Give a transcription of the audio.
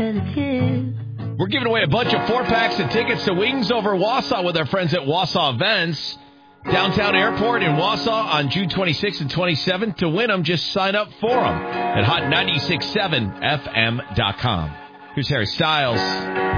repetitive. We're giving away a bunch of 4-packs and tickets to Wings Over Wausau with our friends at Wausau Events. Downtown Airport in Wausau on June 26th and 27th. To win them, just sign up for them at hot967fm.com. Here's Harry Styles.